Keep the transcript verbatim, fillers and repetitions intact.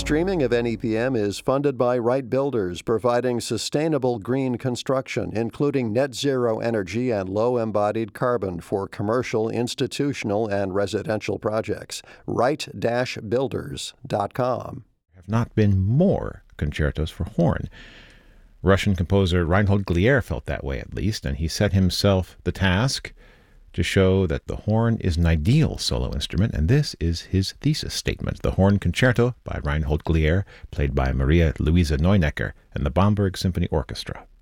Streaming of N E P M is funded by Wright Builders, providing sustainable green construction, including net zero energy and low embodied carbon for commercial, institutional, and residential projects. Wright Builders dot com. There have not been more concertos for horn. Russian composer Reinhold Glier felt that way, at least, and he set himself the task to show that the horn is an ideal solo instrument, and this is his thesis statement. The Horn Concerto by Reinhold Glier, played by Maria Luisa Neunecker and the Bamberg Symphony Orchestra.